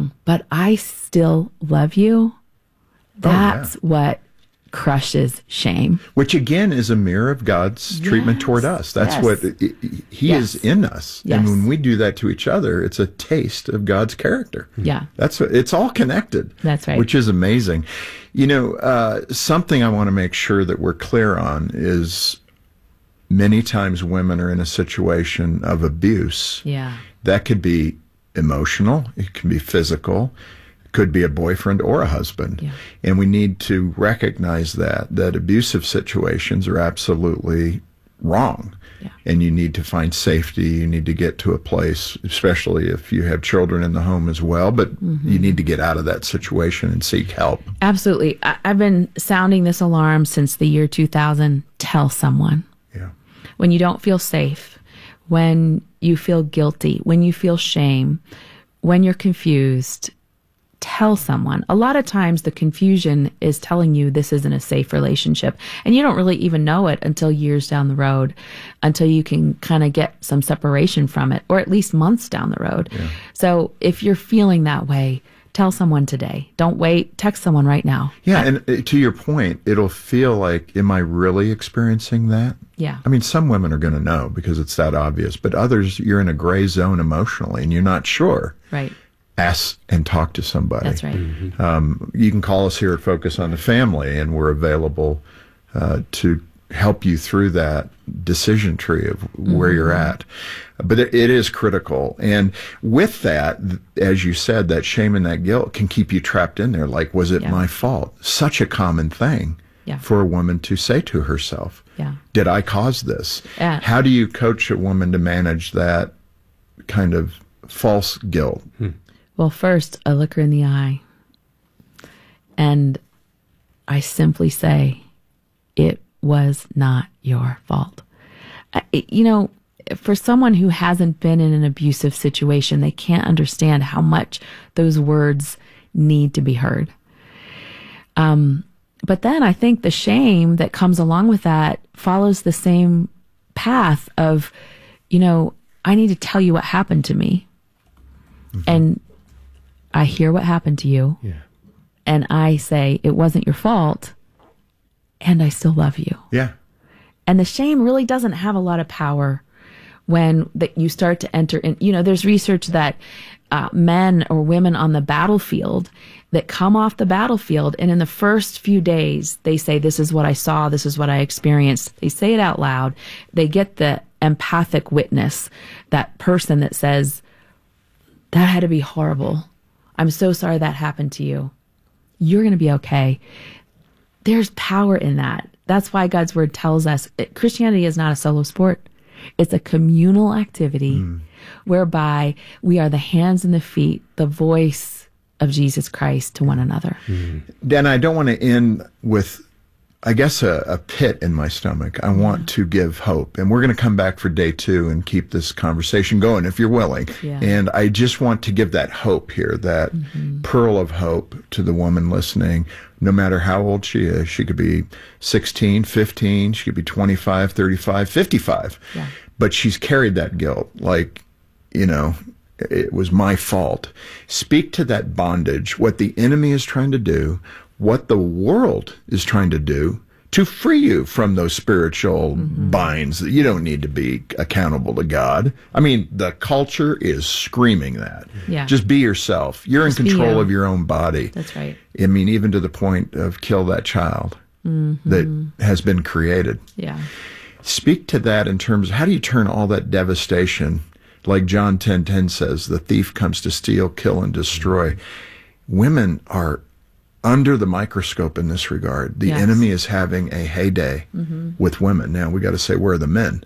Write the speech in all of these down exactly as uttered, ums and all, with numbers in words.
wrong, but I still love you. That's oh, yeah. what crushes shame. Which again is a mirror of God's yes. treatment toward us. That's yes. what it, he yes. is in us. Yes. And when we do that to each other, it's a taste of God's character. Yeah. That's it's all connected. That's right. Which is amazing. You know, uh, something I want to make sure that we're clear on is many times women are in a situation of abuse. Yeah. That could be emotional, it can be physical, could be a boyfriend or a husband. Yeah. And we need to recognize that, that abusive situations are absolutely wrong. Yeah. And you need to find safety. You need to get to a place, especially if you have children in the home as well, but mm-hmm. you need to get out of that situation and seek help. Absolutely. I- I've been sounding this alarm since the year two thousand. Tell someone. Yeah. When you don't feel safe, when you feel guilty, when you feel shame, when you're confused, tell someone. A lot of times the confusion is telling you this isn't a safe relationship, and you don't really even know it until years down the road, until you can kind of get some separation from it, or at least months down the road. Yeah. So if you're feeling that way, tell someone today. Don't wait. Text someone right now. Yeah, and to your point, it'll feel like, am I really experiencing that? Yeah. I mean, some women are going to know because it's that obvious, but others, you're in a gray zone emotionally and you're not sure. Right. Ask and talk to somebody. That's right. Mm-hmm. Um, you can call us here at Focus on the Family, and we're available uh, to help you through that decision tree of where mm-hmm. you're at. But it, it is critical. And with that, as you said, that shame and that guilt can keep you trapped in there. Like, was it yeah. my fault? Such a common thing yeah. for a woman to say to herself. Yeah. Did I cause this? Yeah. How do you coach a woman to manage that kind of false guilt? Hmm. Well, first, I look her in the eye, and I simply say, it was not your fault. I, you know, for someone who hasn't been in an abusive situation, they can't understand how much those words need to be heard. Um, but then I think the shame that comes along with that follows the same path of, you know, I need to tell you what happened to me. Mm-hmm. And I hear what happened to you, yeah. and I say, it wasn't your fault, and I still love you. Yeah. And the shame really doesn't have a lot of power when that you start to enter in. You know, there's research that uh, men or women on the battlefield that come off the battlefield, and in the first few days, they say, this is what I saw, this is what I experienced. They say it out loud. They get the empathic witness, that person that says, that had to be horrible. I'm so sorry that happened to you. You're going to be okay. There's power in that. That's why God's word tells us that Christianity is not a solo sport. It's a communal activity mm. whereby we are the hands and the feet, the voice of Jesus Christ to one another. Mm. Dan, I don't want to end with, I guess, a, a pit in my stomach. I want yeah. to give hope. And we're going to come back for day two and keep this conversation going if you're willing. Yeah. And I just want to give that hope here, that mm-hmm. pearl of hope to the woman listening, no matter how old she is. She could be sixteen, fifteen, she could be twenty-five, thirty-five, fifty-five. Yeah. But she's carried that guilt like, you know, it was my fault. Speak to that bondage, what the enemy is trying to do, what the world is trying to do to free you from those spiritual mm-hmm. binds that you don't need to be accountable to God. I mean, the culture is screaming that. Yeah. Just be yourself. You're Just in control you. of your own body. That's right. I mean, even to the point of kill that child mm-hmm. that has been created. Yeah. Speak to that in terms of how do you turn all that devastation, like John ten ten says, the thief comes to steal, kill, and destroy. Mm-hmm. Women are under the microscope in this regard. The yes. enemy is having a heyday mm-hmm. with women. Now, we got to say, where are the men?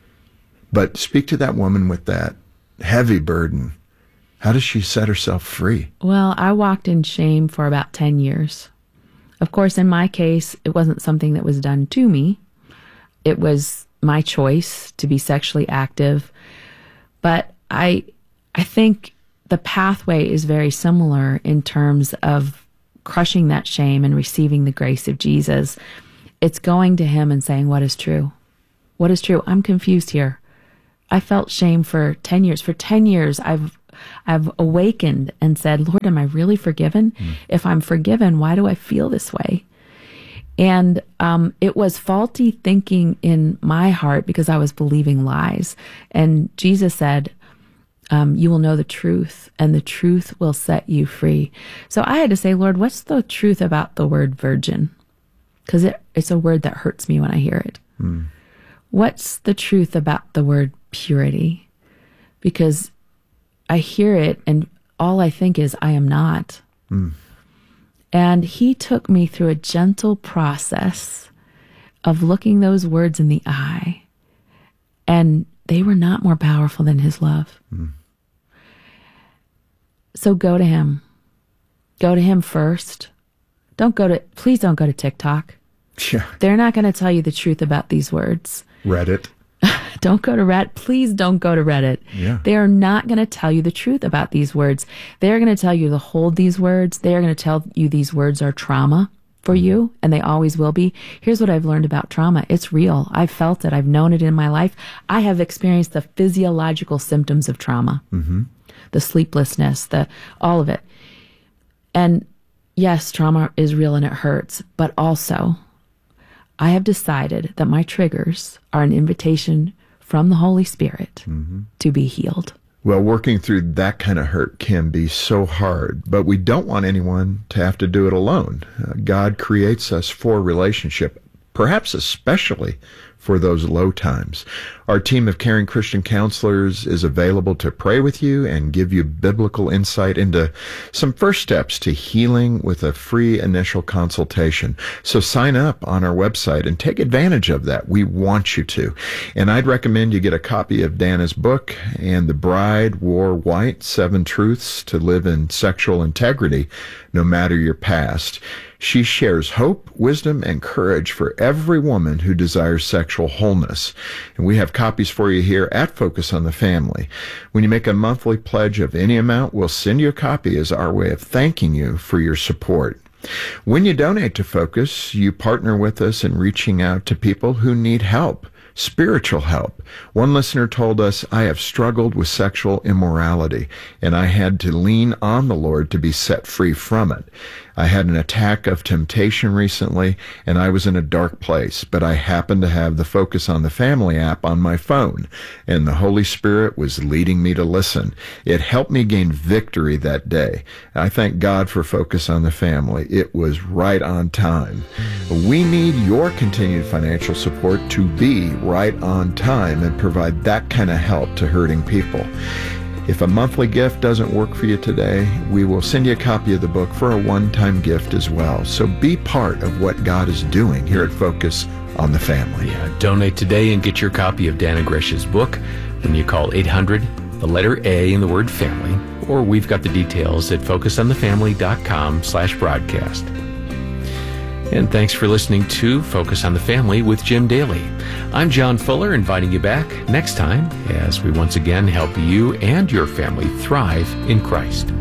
But speak to that woman with that heavy burden. How does she set herself free? Well, I walked in shame for about ten years. Of course, in my case, it wasn't something that was done to me. It was my choice to be sexually active. But I, I think the pathway is very similar in terms of crushing that shame and receiving the grace of Jesus. It's going to him and saying, what is true? What is true? I'm confused here. I felt shame for ten years. For ten years, I've I've awakened and said, Lord, am I really forgiven? Mm. If I'm forgiven, why do I feel this way? And um, it was faulty thinking in my heart because I was believing lies. And Jesus said, um, you will know the truth, and the truth will set you free. So I had to say, Lord, what's the truth about the word virgin? Because it, it's a word that hurts me when I hear it. Mm. What's the truth about the word purity? Because I hear it and all I think is, I am not. Mm. And he took me through a gentle process of looking those words in the eye, and they were not more powerful than his love. Mm. So go to him. Go to him first. Don't go to, please don't go to TikTok. Yeah. They're not going to tell you the truth about these words. Reddit. Don't go to Reddit. Please don't go to Reddit. Yeah. They are not going to tell you the truth about these words. They're going to tell you to hold these words. They are going to tell you these words are trauma for mm-hmm. you, and they always will be. Here's what I've learned about trauma. It's real. I've felt it. I've known it in my life. I have experienced the physiological symptoms of trauma, mm-hmm. the sleeplessness, the all of it. And yes, trauma is real and it hurts, but also I have decided that my triggers are an invitation from the Holy Spirit mm-hmm. to be healed. Well, working through that kind of hurt can be so hard, but we don't want anyone to have to do it alone. Uh, God creates us for relationship, perhaps especially for those low times. Our team of caring Christian counselors is available to pray with you and give you biblical insight into some first steps to healing with a free initial consultation. So sign up on our website and take advantage of that. We want you to. And I'd recommend you get a copy of Dana's book, And the Bride Wore White, Seven Truths to Live in Sexual Integrity, No Matter Your Past. She shares hope, wisdom, and courage for every woman who desires sexual wholeness. And we have copies for you here at Focus on the Family. When you make a monthly pledge of any amount, we'll send you a copy as our way of thanking you for your support. When you donate to Focus, you partner with us in reaching out to people who need help. Spiritual help. One listener told us, I have struggled with sexual immorality, and I had to lean on the Lord to be set free from it. I had an attack of temptation recently, and I was in a dark place, but I happened to have the Focus on the Family app on my phone, and the Holy Spirit was leading me to listen. It helped me gain victory that day. I thank God for Focus on the Family. It was right on time. We need your continued financial support to be right on time and provide that kind of help to hurting people. If a monthly gift doesn't work for you today, we will send you a copy of the book for a one-time gift as well. So be part of what God is doing here at Focus on the Family. Yeah, donate today and get your copy of Dana Gresh's book when you call eight hundred, the letter A in the word family, or we've got the details at focus on the family dot com slash broadcast. And thanks for listening to Focus on the Family with Jim Daly. I'm John Fuller, inviting you back next time as we once again help you and your family thrive in Christ.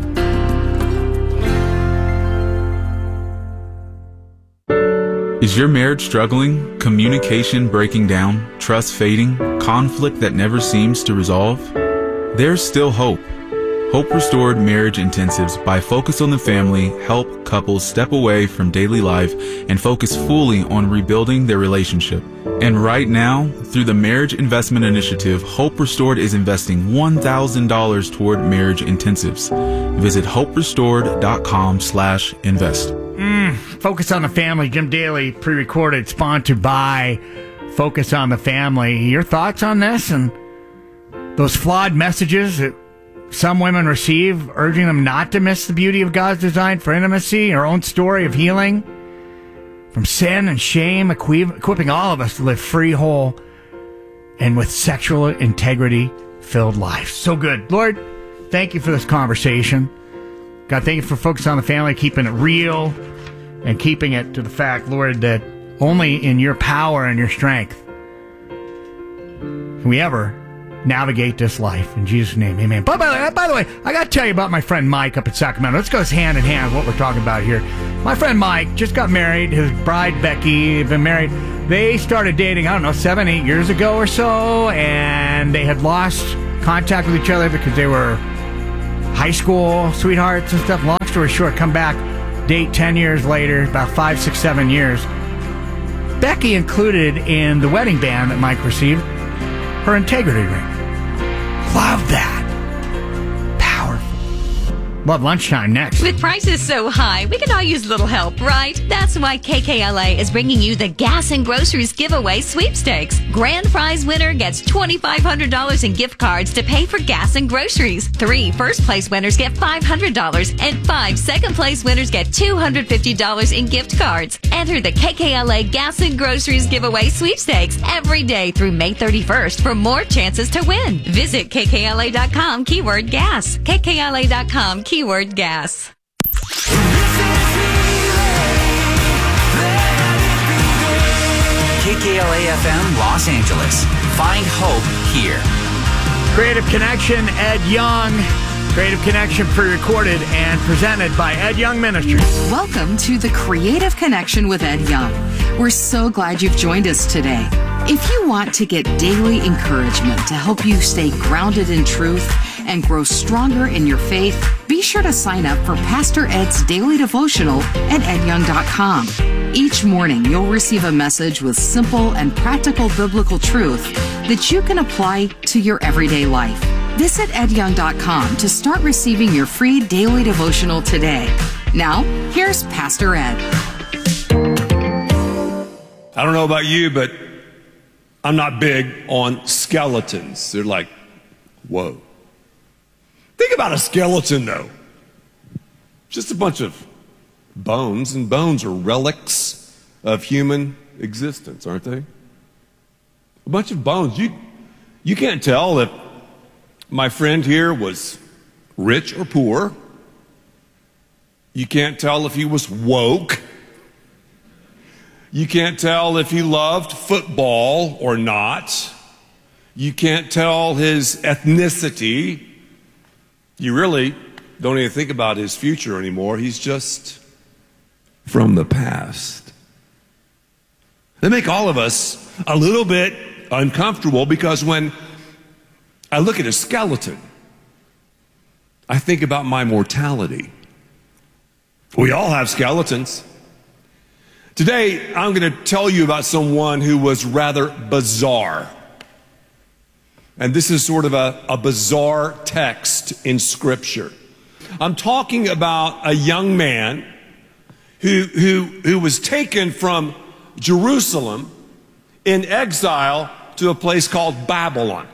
Is your marriage struggling? Communication breaking down? Trust fading? Conflict that never seems to resolve? There's still hope. Hope Restored Marriage Intensives by Focus on the Family help couples step away from daily life and focus fully on rebuilding their relationship. And right now, through the Marriage Investment Initiative, Hope Restored is investing one thousand dollars toward marriage intensives. Visit hope restored dot com slash invest. Mm, Focus on the Family, Jim Daly, pre-recorded, sponsored by Focus on the Family. Your thoughts on this and those flawed messages that some women receive, urging them not to miss the beauty of God's design for intimacy, our own story of healing from sin and shame, equipping all of us to live free, whole, and with sexual integrity-filled lives. So good. Lord, thank you for this conversation. God, thank you for Focus on the Family, keeping it real and keeping it to the fact, Lord, that only in your power and your strength can we ever navigate this life. In Jesus' name, amen. But by the way, by the way, I got to tell you about my friend Mike up in Sacramento. Let's go hand in hand with what we're talking about here. My friend Mike just got married. His bride, Becky, have been married. They started dating, I don't know, seven, eight years ago or so, and they had lost contact with each other because they were high school sweethearts and stuff. Long story short, come back, date ten years later, about five, six, seven years. Becky included in the wedding band that Mike received her integrity ring. Love that. Love lunchtime next. With prices so high, we could all use a little help, right? That's why K K L A is bringing you the Gas and Groceries Giveaway Sweepstakes. Grand prize winner gets two thousand five hundred dollars in gift cards to pay for gas and groceries. Three first place winners get five hundred dollars, and five second place winners get two hundred fifty dollars in gift cards. Enter the K K L A Gas and Groceries Giveaway Sweepstakes every day through May thirty-first for more chances to win. Visit K K L A dot com, keyword gas. K K L A dot com, keyword Keyword gas. K K L A F M Los Angeles. Find hope here. Creative Connection, Ed Young. Creative Connection pre-recorded and presented by Ed Young Ministries. Welcome to the Creative Connection with Ed Young. We're so glad you've joined us today. If you want to get daily encouragement to help you stay grounded in truth and grow stronger in your faith, be sure to sign up for Pastor Ed's daily devotional at ed young dot com. Each morning, you'll receive a message with simple and practical biblical truth that you can apply to your everyday life. Visit ed young dot com to start receiving your free daily devotional today. Now, here's Pastor Ed. I don't know about you, but I'm not big on skeletons. They're like, whoa. Think about a skeleton, though. Just a bunch of bones, and bones are relics of human existence, aren't they? A bunch of bones. You, you can't tell if my friend here was rich or poor. You can't tell if he was woke. You can't tell if he loved football or not. You can't tell his ethnicity. You really don't even think about his future anymore. He's just from the past. They make all of us a little bit uncomfortable because when I look at a skeleton, I think about my mortality. We all have skeletons. Today, I'm going to tell you about someone who was rather bizarre. And this is sort of a, a bizarre text in Scripture. I'm talking about a young man who, who, who was taken from Jerusalem in exile to a place called Babylon.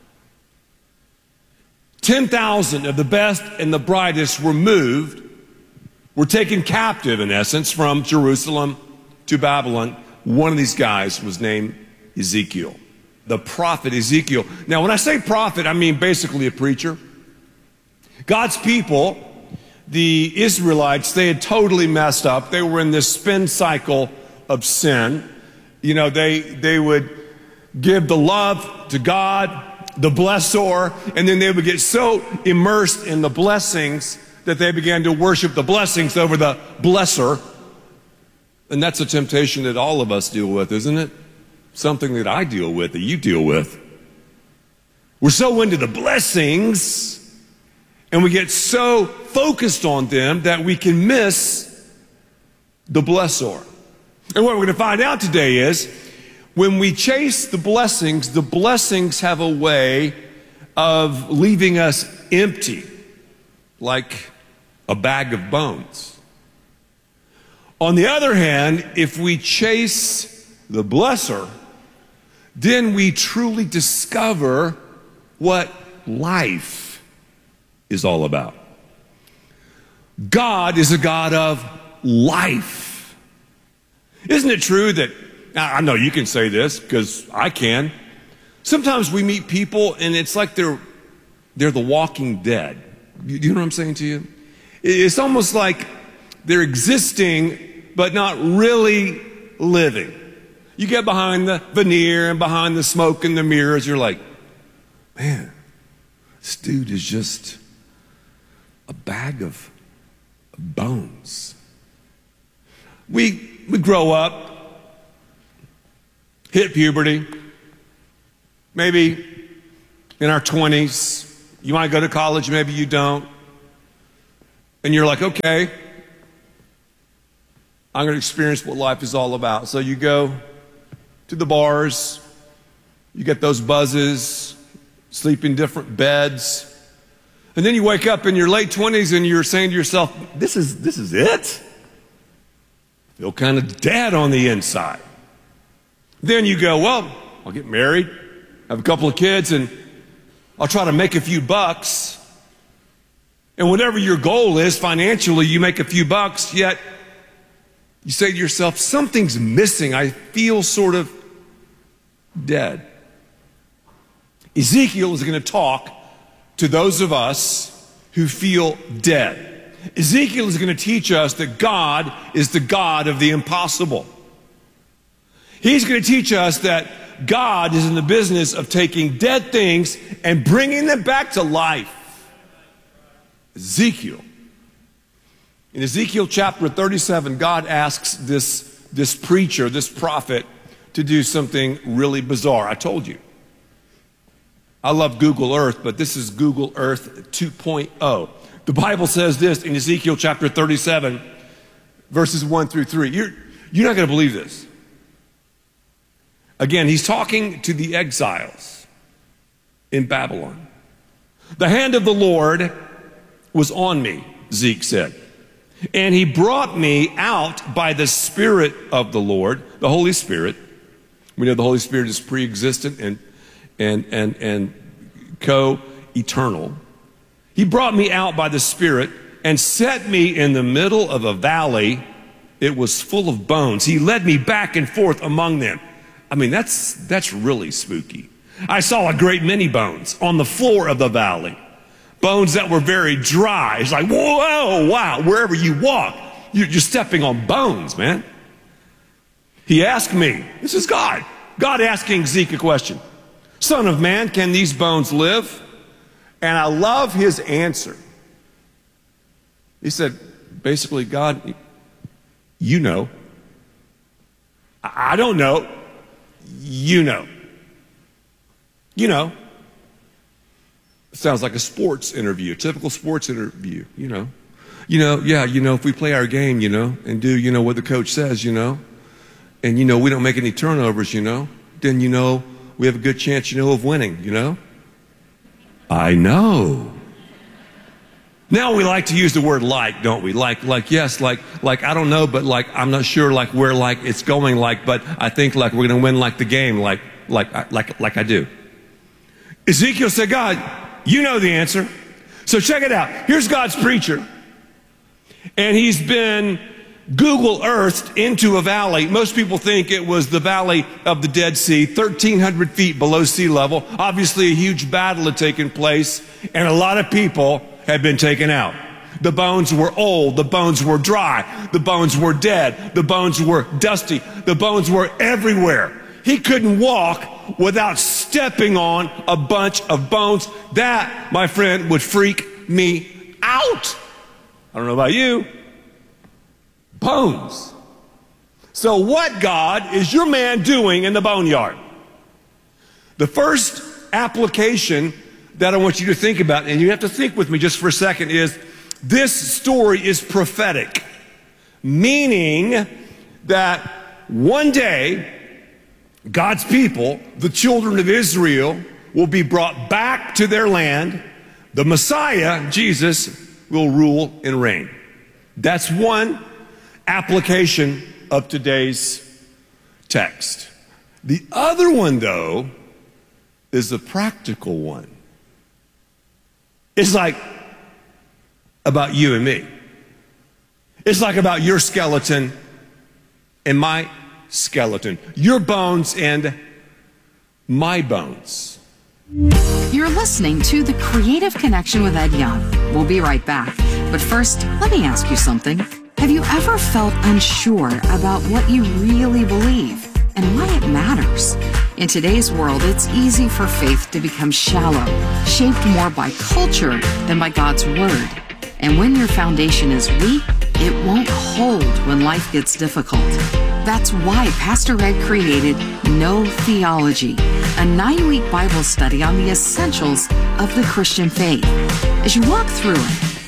ten thousand of the best and the brightest were moved, were taken captive, in essence, from Jerusalem to Babylon. One of these guys was named Ezekiel, the prophet Ezekiel. Now, when I say prophet, I mean basically a preacher. God's people, the Israelites, they had totally messed up. They were in this spin cycle of sin. You know, they, they would give the love to God, the blessor, and then they would get so immersed in the blessings that they began to worship the blessings over the blesser. And that's a temptation that all of us deal with, isn't it? Something that I deal with, that you deal with. We're so into the blessings, and we get so focused on them that we can miss the blessor. And what we're going to find out today is, when we chase the blessings, the blessings have a way of leaving us empty, like a bag of bones. On the other hand, if we chase the blesser, then we truly discover what life is all about. God is a God of life. Isn't it true that, I know you can say this because I can, sometimes we meet people and it's like they're, they're the walking dead. You, you know what I'm saying to you? It's almost like they're existing but not really living. You get behind the veneer and behind the smoke and the mirrors, you're like, man, this dude is just a bag of bones. We, we grow up, hit puberty, maybe in our twenties. You want to go to college, maybe you don't. And you're like, okay, I'm going to experience what life is all about. So you go to the bars, you get those buzzes, sleep in different beds. And then you wake up in your late twenties and you're saying to yourself, this is, this is it? I feel kind of dead on the inside. Then you go, well, I'll get married, have a couple of kids, and I'll try to make a few bucks. And whatever your goal is financially, you make a few bucks, yet you say to yourself, something's missing. I feel sort of dead. Ezekiel is going to talk to those of us who feel dead. Ezekiel is going to teach us that God is the God of the impossible. He's going to teach us that God is in the business of taking dead things and bringing them back to life. Ezekiel. In Ezekiel chapter thirty-seven, God asks this, this preacher, this prophet, to do something really bizarre. I told you. I love Google Earth, but this is Google Earth two point oh. The Bible says this in Ezekiel chapter thirty-seven, verses one through three. You're, you're not going to believe this. Again, he's talking to the exiles in Babylon. The hand of the Lord was on me, Zeke said. And he brought me out by the Spirit of the Lord, the Holy Spirit. We know the Holy Spirit is pre-existent and, and, and, and co-eternal. He brought me out by the Spirit and set me in the middle of a valley. It was full of bones. He led me back and forth among them. I mean, that's, that's really spooky. I saw a great many bones on the floor of the valley. Bones that were very dry. It's like, whoa, wow, wherever you walk, you're, you're stepping on bones, man. He asked me, this is God, God asking Zeke a question. Son of man, can these bones live? And I love his answer. He said, basically, God, you know. I don't know. You know. You know. Sounds like a sports interview, a typical sports interview, you know. You know, yeah, you know, if we play our game, you know, and do, you know, what the coach says, you know, and, you know, we don't make any turnovers, you know, then, you know, we have a good chance, you know, of winning, you know. I know. Now we like to use the word like, don't we? Like, like, yes, like, like, I don't know, but like, I'm not sure, like, where, like, it's going, like, but I think, like, we're going to win, like, the game, like, like, like, like I do. Ezekiel said, God, you know the answer. So check it out. Here's God's preacher. And he's been Google Earthed into a valley. Most people think it was the valley of the Dead Sea, thirteen hundred feet below sea level. Obviously a huge battle had taken place and a lot of people had been taken out. The bones were old. The bones were dry. The bones were dead. The bones were dusty. The bones were everywhere. He couldn't walk without stepping on a bunch of bones. That, my friend, would freak me out. I don't know about you. Bones. So what, God, is your man doing in the boneyard? The first application that I want you to think about, and you have to think with me just for a second, is this story is prophetic. Meaning that one day, God's people, the children of Israel, will be brought back to their land. The Messiah, Jesus, will rule and reign. That's one application of today's text. The other one, though, is a practical one. It's like about you and me. It's like about your skeleton and my skeleton, your bones and my bones. You're listening to The Creative Connection with Ed Young. We'll be right back. But first, let me ask you something. Have you ever felt unsure about what you really believe and why it matters? In today's world, it's easy for faith to become shallow, shaped more by culture than by God's Word. And when your foundation is weak, it won't hold when life gets difficult. That's why Pastor Ed created No Theology, a nine-week Bible study on the essentials of the Christian faith. As you walk through it,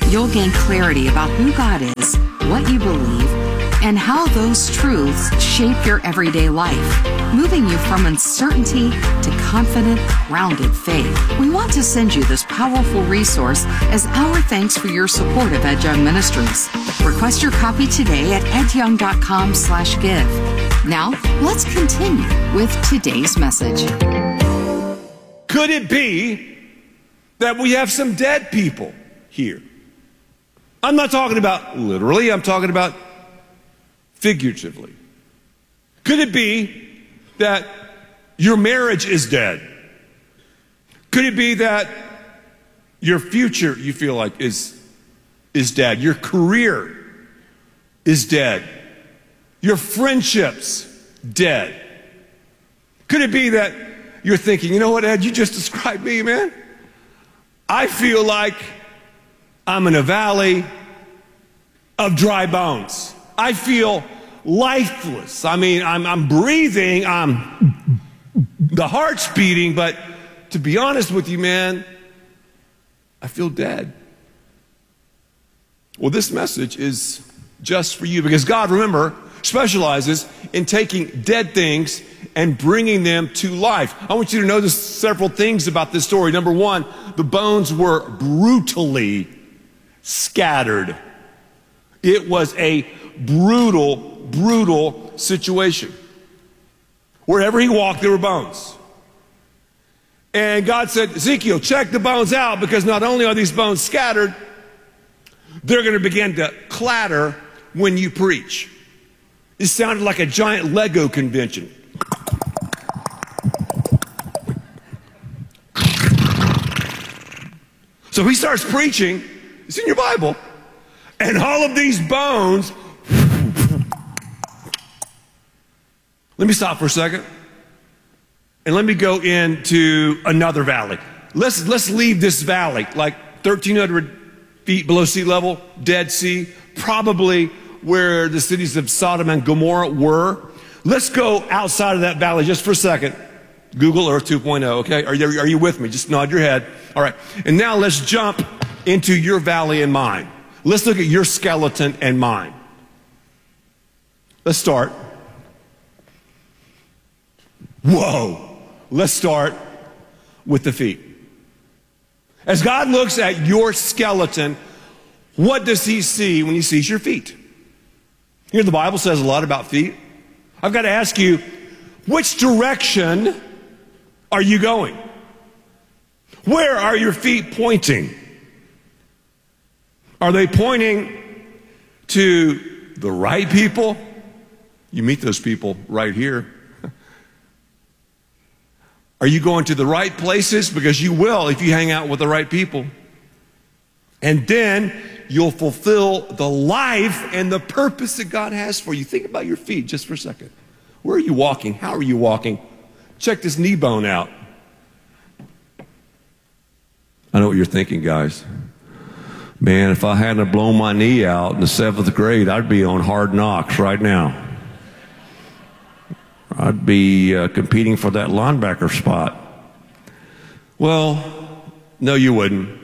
You'll gain clarity about who God is, what you believe, and how those truths shape your everyday life, moving you from uncertainty to confident, grounded faith. We want to send you this powerful resource as our thanks for your support of Ed Young Ministries. Request your copy today at edyoung.com slash give. Now, let's continue with today's message. Could it be that we have some dead people here? I'm not talking about literally, I'm talking about figuratively. Could it be that your marriage is dead? Could it be that your future, you feel like, is, is dead? Your career is dead. Your friendships, dead. Could it be that you're thinking, you know what, Ed, you just described me, man. I feel like I'm in a valley of dry bones. I feel lifeless. I mean, I'm, I'm breathing, I'm, the heart's beating, but to be honest with you, man, I feel dead. Well, this message is just for you because God, remember, specializes in taking dead things and bringing them to life. I want you to notice several things about this story. Number one, the bones were brutally scattered. It was a brutal, brutal situation. Wherever he walked, there were bones. And God said, Ezekiel, check the bones out because not only are these bones scattered, they're going to begin to clatter when you preach. It sounded like a giant Lego convention. So he starts preaching. It's in your Bible. And all of these bones. Let me stop for a second. And let me go into another valley. Let's, let's leave this valley, like thirteen hundred feet below sea level, Dead Sea, probably where the cities of Sodom and Gomorrah were. Let's go outside of that valley just for a second. Google Earth two point oh, okay? Are you, are you with me? Just nod your head. All right. And now let's jump into your valley and mine. Let's look at your skeleton and mine. Let's start. Whoa. Let's start with the feet. As God looks at your skeleton, what does he see when he sees your feet? Here the Bible says a lot about feet. I've got to ask you, which direction are you going? Where are your feet pointing? Are they pointing to the right people? You meet those people right here. Are you going to the right places? Because you will if you hang out with the right people. And then you'll fulfill the life and the purpose that God has for you. Think about your feet just for a second. Where are you walking? How are you walking? Check this knee bone out. I know what you're thinking, guys. Man, if I hadn't blown my knee out in the seventh grade, I'd be on Hard Knocks right now. I'd be uh, competing for that linebacker spot. Well, no, you wouldn't.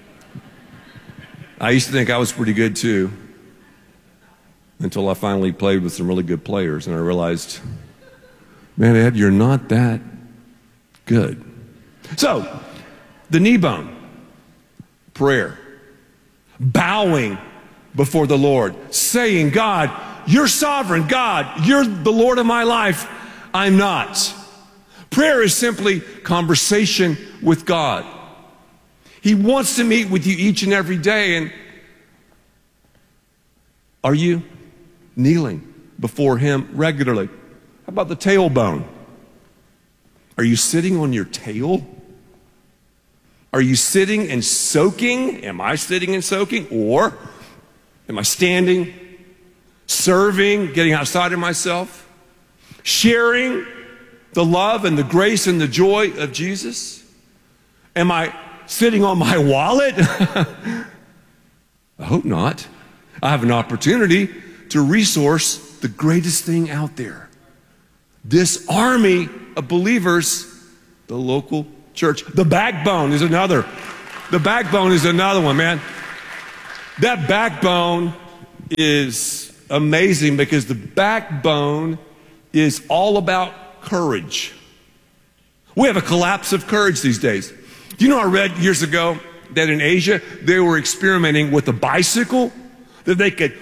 I used to think I was pretty good too, until I finally played with some really good players, and I realized, man, Ed, you're not that good. So, the knee bone, prayer, bowing before the Lord, saying, God, you're sovereign. God, you're the Lord of my life. I'm not. Prayer is simply conversation with God. He wants to meet with you each and every day. And are you kneeling before him regularly? How about the tailbone? Are you sitting on your tail? Are you sitting and soaking? Am I sitting and soaking? Or am I standing, serving, getting outside of myself? Sharing the love and the grace and the joy of Jesus? Am I sitting on my wallet? I hope not. I have an opportunity to resource the greatest thing out there. This army of believers, the local church. The backbone is another. The backbone is another one, man. That backbone is amazing because the backbone is all about courage. We have a collapse of courage these days. Do you know, I read years ago that in Asia, they were experimenting with a bicycle that they could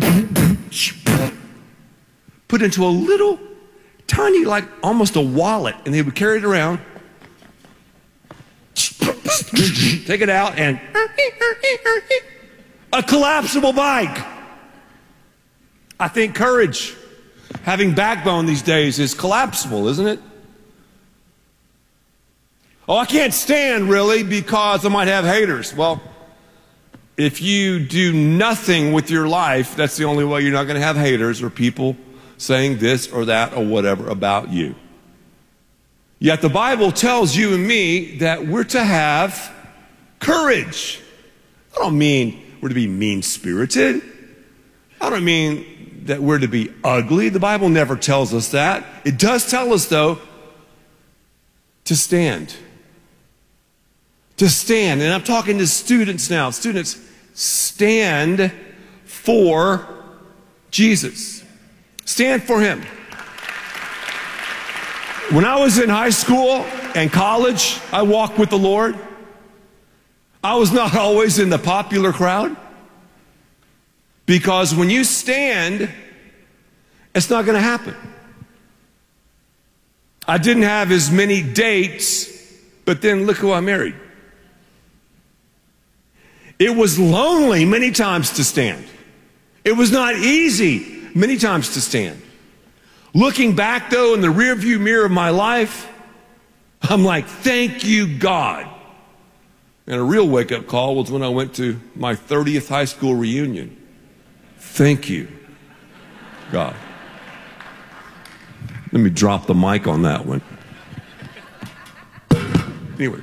put into a little, tiny, like almost a wallet, and they would carry it around, take it out, and a collapsible bike. I think courage, having backbone these days, is collapsible, isn't it? Oh, I can't stand really because I might have haters. Well, if you do nothing with your life, that's the only way you're not going to have haters or people saying this or that or whatever about you. Yet the Bible tells you and me that we're to have courage. I don't mean we're to be mean-spirited. I don't mean that we're to be ugly. The Bible never tells us that. It does tell us, though, to stand. To stand. And I'm talking to students now. Students, stand for Jesus. Stand for Him. When I was in high school and college, I walked with the Lord. I was not always in the popular crowd. Because when you stand, it's not going to happen. I didn't have as many dates, but then look who I married. It was lonely many times to stand. It was not easy many times to stand. Looking back, though, in the rearview mirror of my life, I'm like, thank you, God. And a real wake-up call was when I went to my thirtieth high school reunion. Thank you, God. Let me drop the mic on that one. Anyway,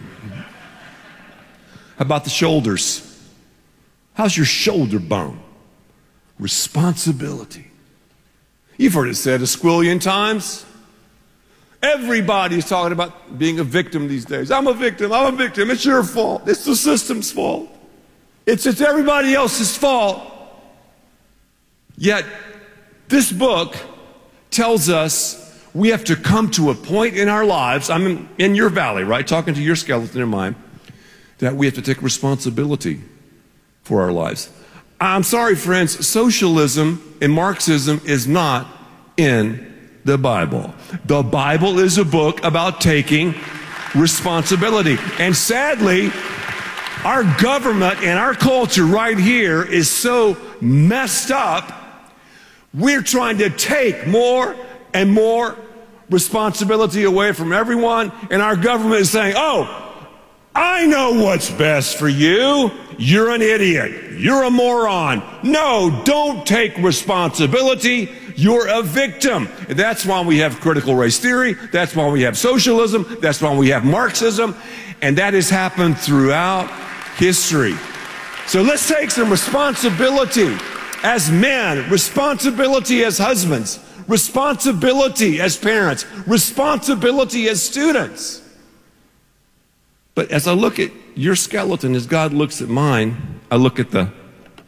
how about the shoulders? How's your shoulder bone? Responsibility. You've heard it said a squillion times. Everybody's talking about being a victim these days. I'm a victim, I'm a victim. It's your fault. It's the system's fault. It's, it's everybody else's fault. Yet, this book tells us we have to come to a point in our lives, I'm in, in your valley, right, talking to your skeleton in mind, that we have to take responsibility for our lives. I'm sorry, friends, socialism and Marxism is not in the Bible. The Bible is a book about taking responsibility. And sadly, our government and our culture right here is so messed up, we're trying to take more and more responsibility away from everyone, and our government is saying, oh, I know what's best for you. You're an idiot. You're a moron. No, don't take responsibility. You're a victim. And that's why we have critical race theory. That's why we have socialism. That's why we have Marxism. And that has happened throughout history. So let's take some responsibility as men, responsibility as husbands, responsibility as parents, responsibility as students. But as I look at your skeleton, as God looks at mine, I look at the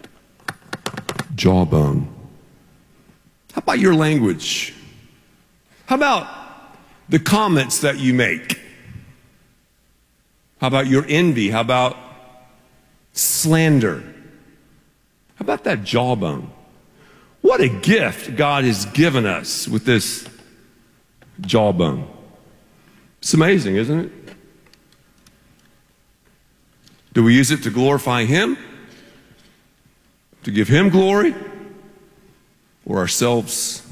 jawbone. How about your language? How about the comments that you make? How about your envy? How about slander? How about that jawbone? What a gift God has given us with this jawbone. It's amazing, isn't it? Do we use it to glorify Him? To give Him glory? Or ourselves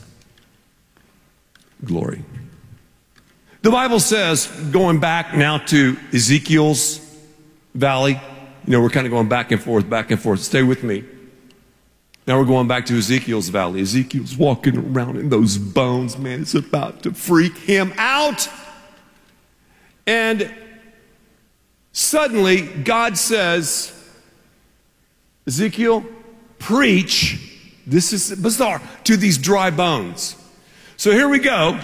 glory? The Bible says, going back now to Ezekiel's valley, you know, we're kind of going back and forth, back and forth. Stay with me. Now we're going back to Ezekiel's valley. Ezekiel's walking around in those bones, man. It's about to freak him out. And suddenly, God says, Ezekiel, preach, this is bizarre, to these dry bones. So here we go.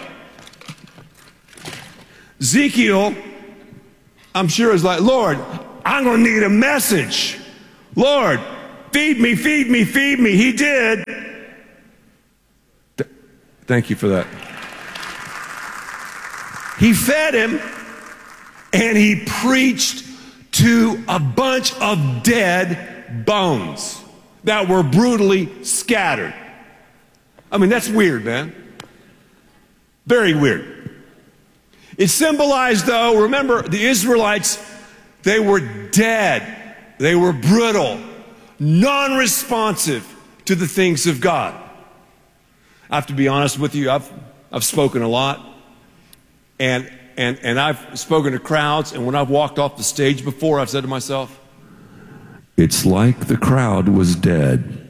Ezekiel, I'm sure, is like, Lord, I'm going to need a message. Lord, feed me, feed me, feed me. He did. Th- thank you for that. He fed him, and he preached to a bunch of dead bones that were brutally scattered. I mean, that's weird, man. Very weird. It symbolized, though, remember, the Israelites, they were dead. They were brittle, non-responsive to the things of God. I have to be honest with you, I've, I've spoken a lot. And, and, and I've spoken to crowds, and when I've walked off the stage before, I've said to myself, it's like the crowd was dead.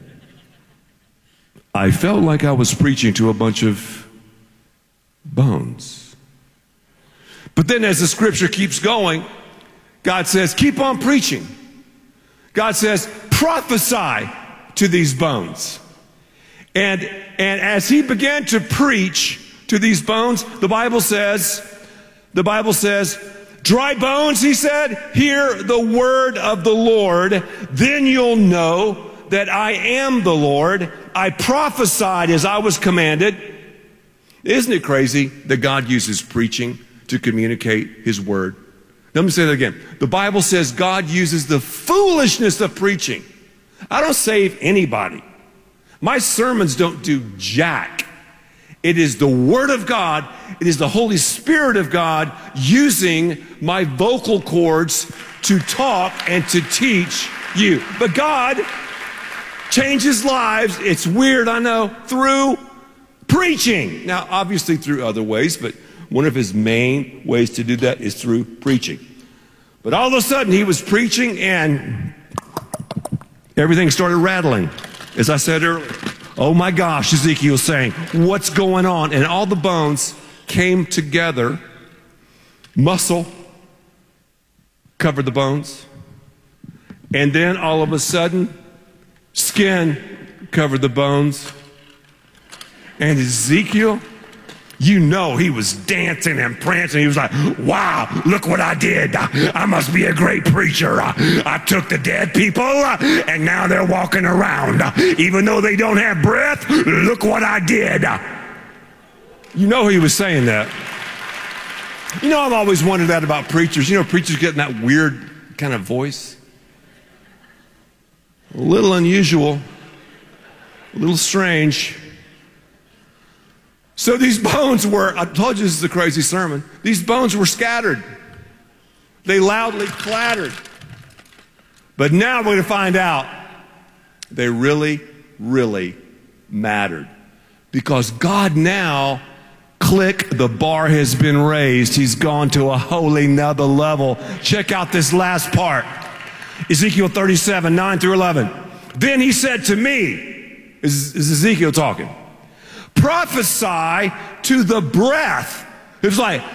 I felt like I was preaching to a bunch of bones. But then as the scripture keeps going, God says, keep on preaching. God says, prophesy to these bones. And, and as he began to preach to these bones, the Bible says, the Bible says, dry bones, he said, hear the word of the Lord, then you'll know that I am the Lord. I prophesied as I was commanded. Isn't it crazy that God uses preaching to communicate his word? Let me say that again. The Bible says God uses the foolishness of preaching. I don't save anybody. My sermons don't do jack. It is the Word of God. It is the Holy Spirit of God using my vocal cords to talk and to teach you. But God changes lives. It's weird, I know, through preaching. Now, obviously through other ways, but one of his main ways to do that is through preaching. But all of a sudden, he was preaching and everything started rattling, as I said earlier. Oh my gosh, Ezekiel's saying, what's going on? And all the bones came together. Muscle covered the bones. And then all of a sudden, skin covered the bones. And Ezekiel, you know, he was dancing and prancing. He was like, wow, look what I did. I must be a great preacher. I took the dead people and now they're walking around. Even though they don't have breath, look what I did. You know he was saying that. You know, I've always wondered that about preachers. You know, preachers getting that weird kind of voice. A little unusual, a little strange. So these bones were, I told you this is a crazy sermon. These bones were scattered. They loudly clattered. But now we're going to find out they really, really mattered. Because God now, click, the bar has been raised. He's gone to a wholly nother level. Check out this last part. Ezekiel thirty-seven, nine through eleven. Then he said to me, is, is Ezekiel talking? Prophesy to the breath. It was like,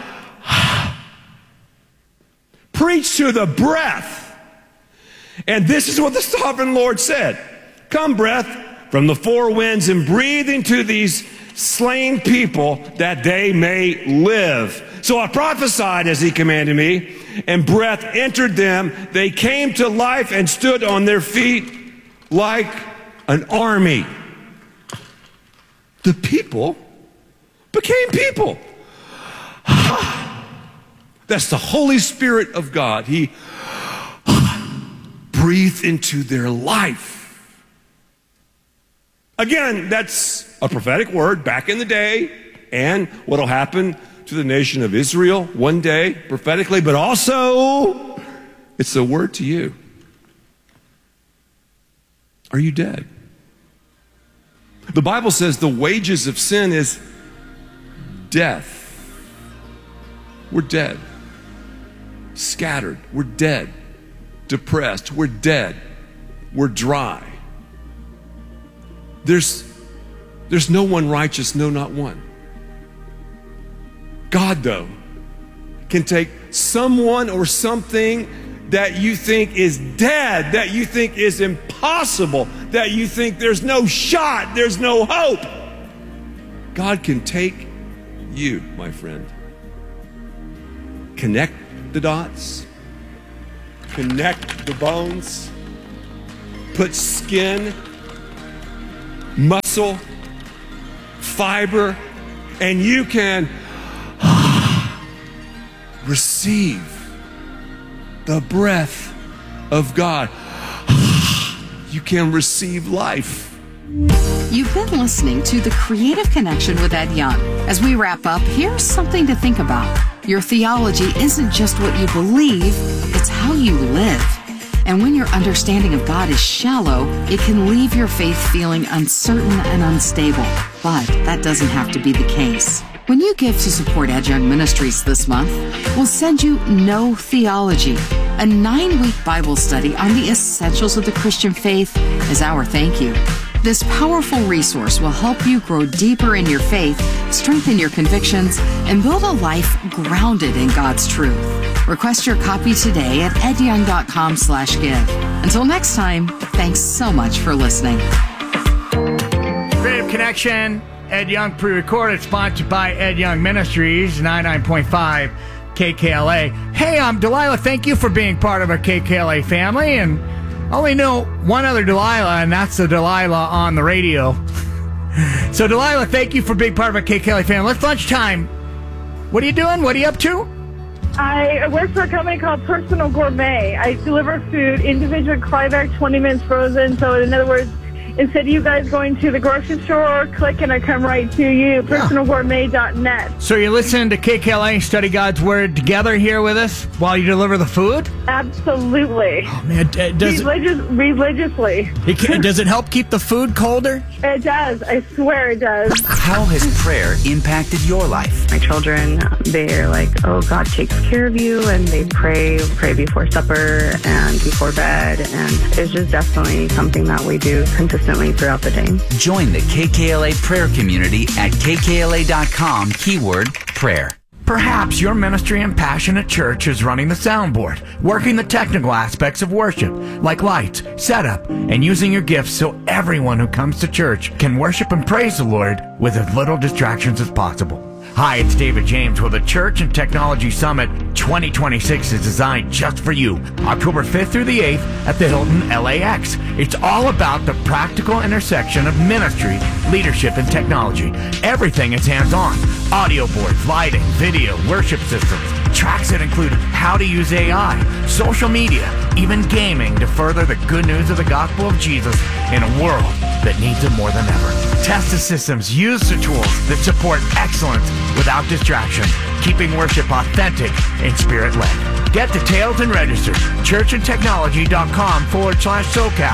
preach to the breath. And this is what the sovereign Lord said. Come, breath, from the four winds and breathe into these slain people that they may live. So I prophesied as he commanded me, and breath entered them. They came to life and stood on their feet like an army. The people became people. That's the Holy Spirit of God. He breathed into their life. Again, that's a prophetic word back in the day, and what will happen to the nation of Israel one day prophetically, but also it's a word to you. Are you dead? The Bible says the wages of sin is death. We're dead. Scattered. We're dead. Depressed. We're dead. We're dry. There's, there's no one righteous, no, not one. God, though, can take someone or something that you think is dead, that you think is impossible, that you think there's no shot, there's no hope. God can take you, my friend, connect the dots, connect the bones, put skin, muscle, fiber, and you can receive the breath of God. You can receive life. You've been listening to The Creative Connection with Ed Young. As we wrap up, here's something to think about. Your theology isn't just what you believe, it's how you live. And when your understanding of God is shallow, it can leave your faith feeling uncertain and unstable. But that doesn't have to be the case. When you give to support Ed Young Ministries this month, we'll send you No Theology, a nine-week Bible study on the essentials of the Christian faith as our thank you. This powerful resource will help you grow deeper in your faith, strengthen your convictions, and build a life grounded in God's truth. Request your copy today at edyoung.com slash give. Until next time, thanks so much for listening. Creative Connection, Ed Young pre-recorded, sponsored by Ed Young Ministries, ninety-nine point five K K L A. Hey, I'm Delilah. Thank you for being part of our K K L A family. And I only know one other Delilah, and that's the Delilah on the radio. So, Delilah, thank you for being part of our K K L A family. It's lunchtime. What are you doing? What are you up to? I work for a company called Personal Gourmet. I deliver food, individual cryovac, twenty minutes frozen. So, in other words, instead of you guys going to the grocery store, click and I come right to you, personal gourmet dot net. So you're listening to K K L A, study God's Word together here with us while you deliver the food? Absolutely. Oh, man. Uh, does, Religious, religiously. it, can, does it help keep the food colder? It does. I swear it does. How has prayer impacted your life? My children, they're like, oh, God takes care of you, and they pray, pray before supper and before bed, and it's just definitely something that we do consistently throughout the day. Join the K K L A prayer community at K K L A dot com, keyword prayer. Perhaps your ministry and passion at church is running the soundboard, working the technical aspects of worship, like lights, setup, and using your gifts so everyone who comes to church can worship and praise the Lord with as little distractions as possible. Hi, it's David James with the Church and Technology Summit twenty twenty-six is designed just for you. October fifth through the eighth at the Hilton L A X. It's all about the practical intersection of ministry, leadership, and technology. Everything is hands-on. Audio boards, lighting, video, worship systems, tracks that include how to use A I, social media, even gaming to further the good news of the gospel of Jesus in a world that needs it more than ever. Test the systems, use the tools that support excellence without distraction, keeping worship authentic and spirit-led. Get details and register. churchandtechnology.com forward slash SoCal.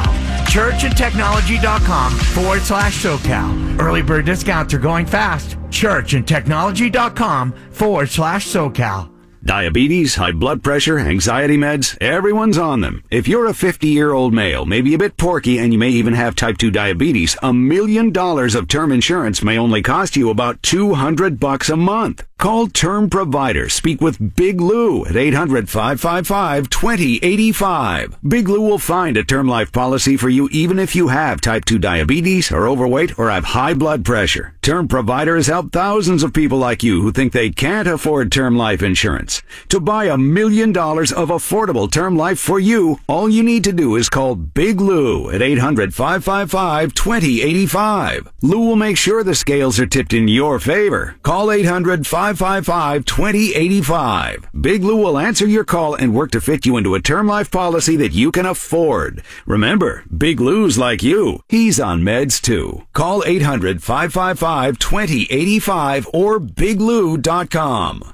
churchandtechnology.com forward slash SoCal. Early bird discounts are going fast. churchandtechnology.com forward slash SoCal. Diabetes, high blood pressure, anxiety meds, everyone's on them. If you're a fifty-year-old male, maybe a bit porky, and you may even have type two diabetes, a million dollars of term insurance may only cost you about two hundred bucks a month. Call Term Provider. Speak with Big Lou at eight hundred, five five five, two zero eight five. Big Lou will find a term life policy for you even if you have type two diabetes, are overweight, or have high blood pressure. Term Provider has helped thousands of people like you who think they can't afford term life insurance. To buy a million dollars of affordable term life for you, all you need to do is call Big Lou at eight hundred, five five five, two zero eight five. Lou will make sure the scales are tipped in your favor. Call eight hundred, five five five, two zero eight five. Big Lou will answer your call and work to fit you into a term life policy that you can afford. Remember, Big Lou's like you. He's on meds too. Call eight hundred, five five five, two zero eight five or big lou dot com.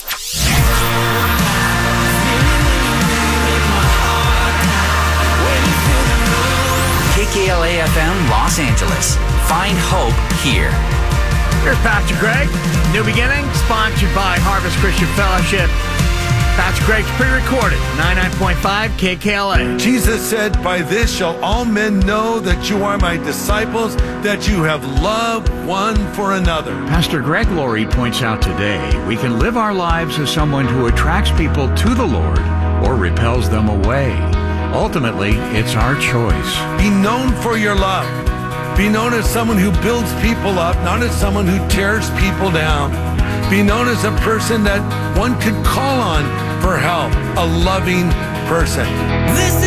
K K L A F M Los Angeles. Find hope here. Here's Pastor Greg. New Beginning, sponsored by Harvest Christian Fellowship. Pastor Greg's pre-recorded, ninety-nine point five K K L A. Jesus said, by this shall all men know that you are my disciples, that you have love one for another. Pastor Greg Laurie points out today, we can live our lives as someone who attracts people to the Lord or repels them away. Ultimately, it's our choice. Be known for your love. Be known as someone who builds people up, not as someone who tears people down. Be known as a person that one could call on for help, a loving person. This